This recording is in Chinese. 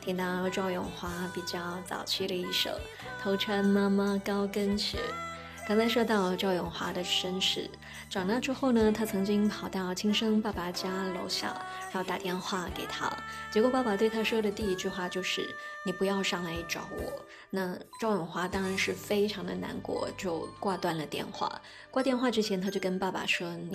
听到赵咏华比较早期的一首《偷穿妈妈高跟鞋》。刚才说到赵咏华的身世，长大之后呢，他曾经跑到亲生爸爸家楼下，然后打电话给他，结果爸爸对他说的第一句话就是“你不要上来找我”。那赵咏华当然是非常的难过，就挂断了电话。挂电话之前，他就跟爸爸说：“